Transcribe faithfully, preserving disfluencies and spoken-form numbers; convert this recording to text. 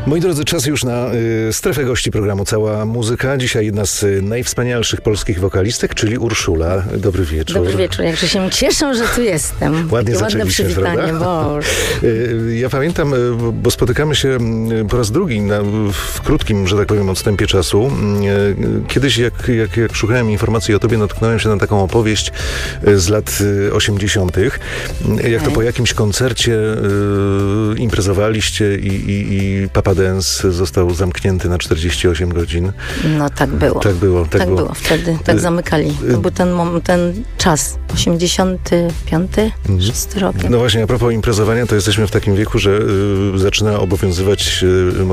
Moi drodzy, czas już na y, strefę gości programu Cała Muzyka. Dzisiaj jedna z y, najwspanialszych polskich wokalistek, czyli Urszula. Dobry wieczór. Dobry wieczór. Jakże się cieszę, że tu jestem. Ładnie Takie ładne przywitanie, bo... Ja pamiętam, bo spotykamy się po raz drugi na, w krótkim, że tak powiem, odstępie czasu. Kiedyś, jak, jak, jak szukałem informacji o tobie, natknąłem się na taką opowieść z lat osiemdziesiątych. Jak to po jakimś koncercie y, imprezowaliście i, i, i Papa Dance został zamknięty na czterdzieści osiem godzin. No tak było. Tak było. Tak, tak było. było. Wtedy tak zamykali. To był ten, mom, ten czas. osiemdziesiąty piąty szósty rok. No właśnie, a propos imprezowania, to jesteśmy w takim wieku, że y, zaczyna obowiązywać y,